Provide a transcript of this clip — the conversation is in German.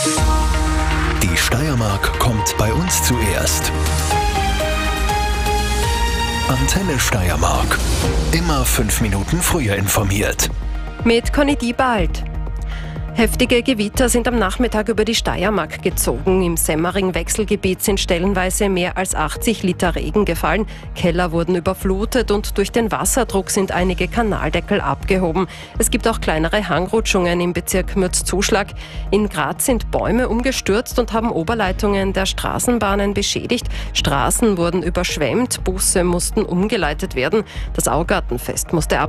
Die Steiermark kommt bei uns zuerst. Antenne Steiermark. Immer 5 Minuten früher informiert. Mit Conny Diebald. Heftige Gewitter sind am Nachmittag über die Steiermark gezogen. Im Semmering-Wechselgebiet sind stellenweise mehr als 80 Liter Regen gefallen. Keller wurden überflutet und durch den Wasserdruck sind einige Kanaldeckel abgehoben. Es gibt auch kleinere Hangrutschungen im Bezirk Mürzzuschlag. In Graz sind Bäume umgestürzt und haben Oberleitungen der Straßenbahnen beschädigt. Straßen wurden überschwemmt, Busse mussten umgeleitet werden. Das Augartenfest musste